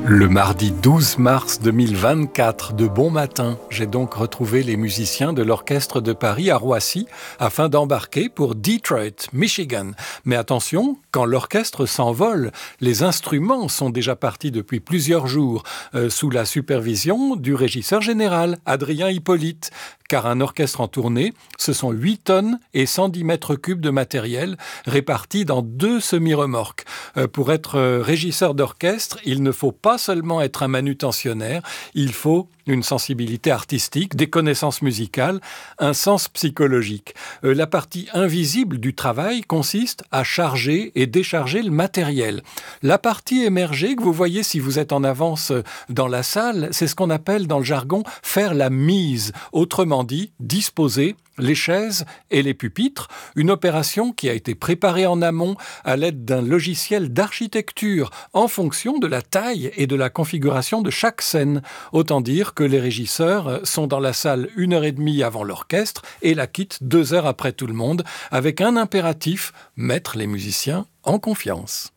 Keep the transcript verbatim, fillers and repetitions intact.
Le mardi douze mars deux mille vingt-quatre, de bon matin, j'ai donc retrouvé les musiciens de l'Orchestre de Paris à Roissy afin d'embarquer pour Detroit, Michigan. Mais attention, quand l'orchestre s'envole, les instruments sont déjà partis depuis plusieurs jours, euh, sous la supervision du régisseur général, Adrien Hippolyte. Car un orchestre en tournée, ce sont huit tonnes et cent dix mètres cubes de matériel répartis dans deux semi-remorques. Euh, pour être euh, régisseur d'orchestre, il ne faut pas seulement être un manutentionnaire, il faut une sensibilité artistique, des connaissances musicales, un sens psychologique. Euh, la partie invisible du travail consiste à charger et décharger le matériel. La partie émergée que vous voyez si vous êtes en avance dans la salle, c'est ce qu'on appelle dans le jargon faire la mise. Autrement dit, disposer les chaises et les pupitres, une opération qui a été préparée en amont à l'aide d'un logiciel d'architecture en fonction de la taille et de la configuration de chaque scène. Autant dire que les régisseurs sont dans la salle une heure et demie avant l'orchestre et la quittent deux heures après tout le monde, avec un impératif, mettre les musiciens en confiance.